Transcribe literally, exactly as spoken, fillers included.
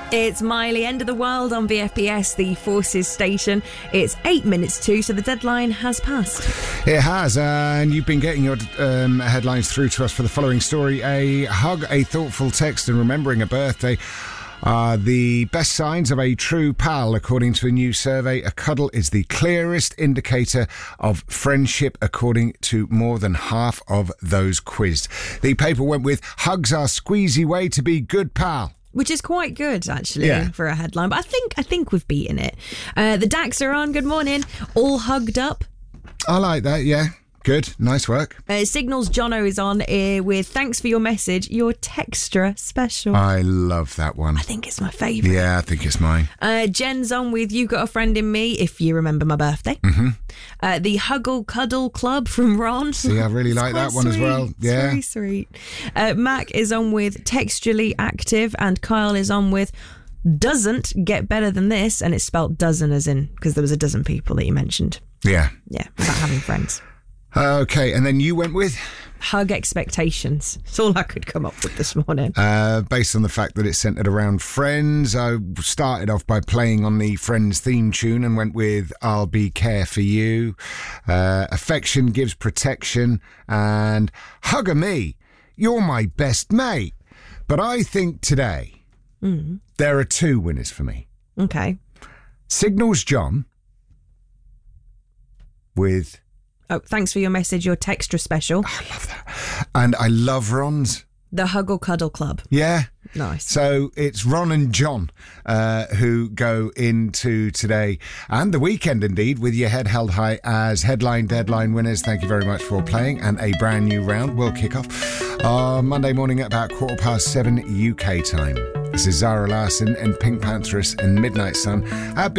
It's Miley, End of the World on V F P S, the Forces station. It's eight minutes to, so the deadline has passed. It has, and you've been getting your um, headlines through to us for the following story. A hug, a thoughtful text, and remembering a birthday are the best signs of a true pal, according to a new survey. A cuddle is the clearest indicator of friendship, according to more than half of those quizzed. The paper went with, hugs are squeezy way to be good pal. Which is quite good, actually, Yeah. for a headline. But I think I think we've beaten it. Uh, the D A X are on. Good morning. All hugged up. I like that, yeah. Good. Nice work. Uh, Signals Jono is on uh, with thanks for your message. Your Textra special. I love that one. I think it's my favourite. Yeah, I think it's mine. Uh, Jen's on with You Got a Friend in Me, if you remember my birthday. Mm-hmm. Uh, the Huggle Cuddle Club from Ron. See, I really like that one sweet. as well. Yeah. It's very sweet. Uh, Mac is on with Textually Active, and Kyle is on with Doesn't Get Better Than This, and it's spelt dozen as in, because there was a dozen people that you mentioned. Yeah. Yeah, about having friends. Okay, and then you went with? Hug Expectations. It's all I could come up with this morning. Uh, based on the fact that it's centred around Friends, I started off by playing on the Friends theme tune and went with I'll Be Care For You. Uh, affection gives protection, and hugger me, you're my best mate. But I think today Mm. there are two winners for me. Okay. Signals John with... Oh, thanks for your message, your Textra special. I love that. And I love Ron's. The Huggle Cuddle Club. Yeah. Nice. So it's Ron and John uh, who go into today and the weekend, indeed, with your head held high as headline deadline winners. Thank you very much for playing, and a brand new round will kick off on Monday morning at about quarter past seven U K time. This is Zara Larsson and Pink Pantheress and Midnight Sun at